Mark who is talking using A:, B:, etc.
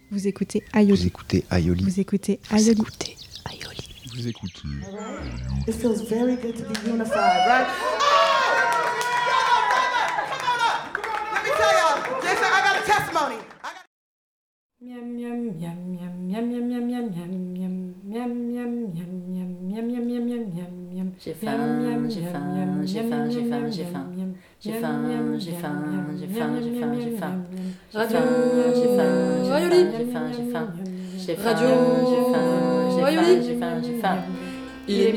A: Vous écoutez Aioli.
B: Vous écoutez Aioli.
A: Vous écoutez Aioli.
B: Vous écoutez Aioli.
C: Vous écoutez.
D: It feels very good to be unified, right? Come on up! Let me tell y'all, Jason, I got a testimony.
E: Miam miam miam miam miam miam miam miam miam miam miam miam miam miam miam miam miam miam.
F: J'ai faim, j'ai faim, j'ai faim, j'ai faim, j'ai faim. J'ai faim, j'ai faim, j'ai faim, j'ai faim, j'ai faim.
E: Radio
F: J'ai faim, j'ai
E: Aioli.
F: faim, j'ai faim, j'ai faim. J'ai faim,
E: Radio
F: j'ai faim, j'ai faim,
E: Aioli.
F: j'ai faim, j'ai faim.
E: Il est